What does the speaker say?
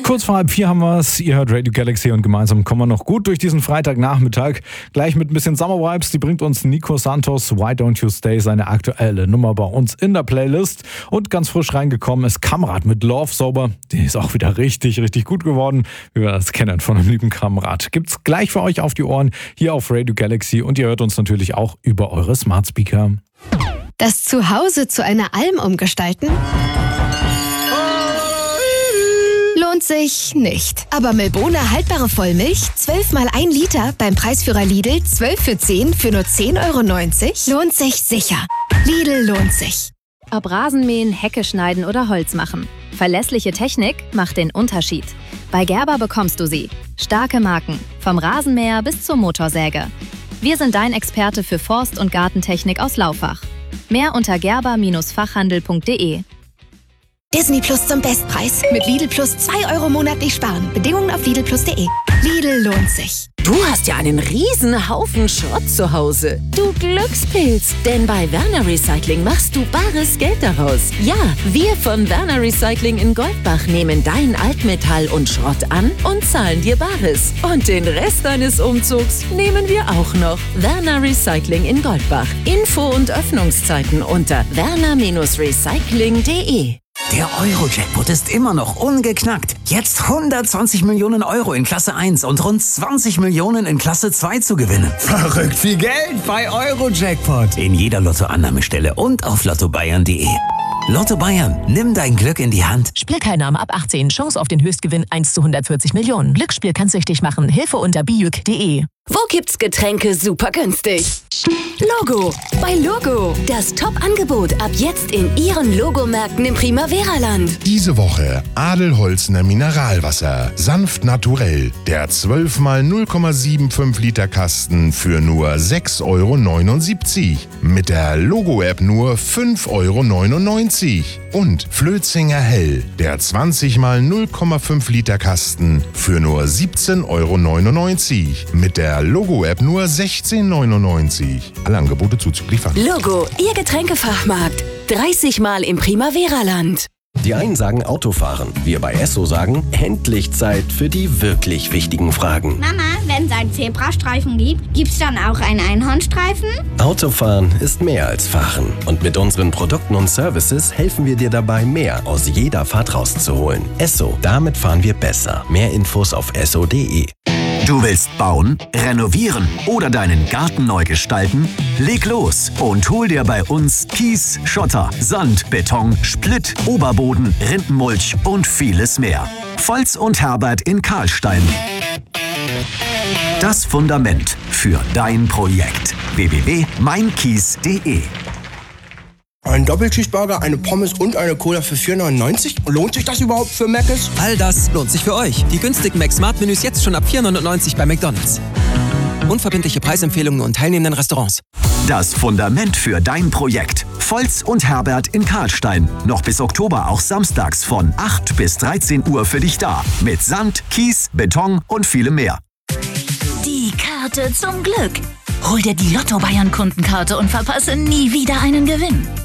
Kurz vor 3:30 haben wir es. Ihr hört Radio Galaxy und gemeinsam kommen wir noch gut durch diesen Freitagnachmittag. Gleich mit ein bisschen Summer Vibes. Die bringt uns Nico Santos, Why Don't You Stay, seine aktuelle Nummer bei uns in der Playlist. Und ganz frisch reingekommen ist Kamrat mit Love Sober. Die ist auch wieder richtig, richtig gut geworden, wie wir das kennen von einem lieben Kamrat. Gibt's gleich für euch auf die Ohren hier auf Radio Galaxy und ihr hört uns natürlich auch über eure Smart Speaker. Das Zuhause zu einer Alm umgestalten? Lohnt sich nicht. Aber Milbona haltbare Vollmilch, 12 mal 1 Liter beim Preisführer Lidl, 12 für 10 für nur 10,90 € lohnt sich sicher. Lidl lohnt sich. Ob Rasenmähen, Hecke schneiden oder Holz machen. Verlässliche Technik macht den Unterschied. Bei Gerber bekommst du sie. Starke Marken, vom Rasenmäher bis zur Motorsäge. Wir sind dein Experte für Forst- und Gartentechnik aus Laufach. Mehr unter gerber-fachhandel.de. Disney Plus zum Bestpreis. Mit Lidl Plus 2 € monatlich sparen. Bedingungen auf lidlplus.de. Lidl lohnt sich. Du hast ja einen riesen Haufen Schrott zu Hause. Du Glückspilz. Denn bei Werner Recycling machst du bares Geld daraus. Ja, wir von Werner Recycling in Goldbach nehmen dein Altmetall und Schrott an und zahlen dir Bares. Und den Rest deines Umzugs nehmen wir auch noch. Werner Recycling in Goldbach. Info und Öffnungszeiten unter werner-recycling.de. Der Euro-Jackpot ist immer noch ungeknackt. Jetzt 120 Millionen € in Klasse 1 und rund 20 Millionen in Klasse 2 zu gewinnen. Verrückt viel Geld bei Euro-Jackpot. In jeder Lottoannahmestelle und auf lottobayern.de. Lotto Bayern, nimm dein Glück in die Hand. Spielteilnahme ab 18. Chance auf den Höchstgewinn 1 zu 140 Millionen. Glücksspiel kann süchtig machen. Hilfe unter bijuk.de. Wo gibt's Getränke super günstig? Logo. Bei Logo. Das Top-Angebot ab jetzt in Ihren Logomärkten im Primavera-Land. Diese Woche Adelholzner Mineralwasser. Sanft naturell. Der 12 mal 0,75 Liter Kasten für nur 6,79 €. Mit der Logo-App nur 5,99 €. Und Flötzinger Hell. Der 20 mal 0,5 Liter Kasten für nur 17,99 €. Mit der Logo-App nur 16,99 €. Alle Angebote zuzüglich Fachhandel. Logo, Ihr Getränkefachmarkt. 30 Mal im Primavera-Land. Die einen sagen Autofahren, wir bei Esso sagen, endlich Zeit für die wirklich wichtigen Fragen. Mama, wenn es einen Zebrastreifen gibt, gibt's dann auch einen Einhornstreifen? Autofahren ist mehr als Fahren. Und mit unseren Produkten und Services helfen wir dir dabei, mehr aus jeder Fahrt rauszuholen. Esso, damit fahren wir besser. Mehr Infos auf esso.de. Du willst bauen, renovieren oder deinen Garten neu gestalten? Leg los und hol dir bei uns Kies, Schotter, Sand, Beton, Splitt, Oberboden, Rindenmulch und vieles mehr. Volz und Herbert in Karlstein. Das Fundament für dein Projekt. www.meinkies.de. Ein Doppelcheeseburger, eine Pommes und eine Cola für 4,99 €? Lohnt sich das überhaupt für Mc's? All das lohnt sich für euch. Die günstigen Mac-Smart-Menüs jetzt schon ab 4,99 € bei McDonald's. Unverbindliche Preisempfehlungen und teilnehmenden Restaurants. Das Fundament für dein Projekt. Volz und Herbert in Karlstein. Noch bis Oktober auch samstags von 8 bis 13 Uhr für dich da. Mit Sand, Kies, Beton und vielem mehr. Die Karte zum Glück. Hol dir die Lotto Bayern Kundenkarte und verpasse nie wieder einen Gewinn.